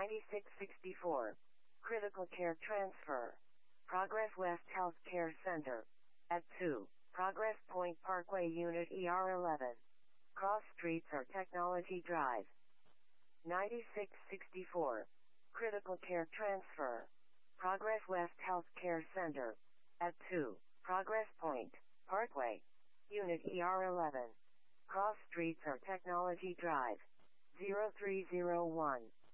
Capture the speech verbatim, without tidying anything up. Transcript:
ninety-six sixty-four. Critical Care Transfer. Progress West Health Care Center. At two. Progress Point Parkway Unit E R eleven. Cross Streets or Technology Drive. ninety-six sixty-four. Critical Care Transfer. Progress West Health Care Center. At two. Progress Point Parkway Unit E R eleven. Cross Streets or Technology Drive. zero three zero one.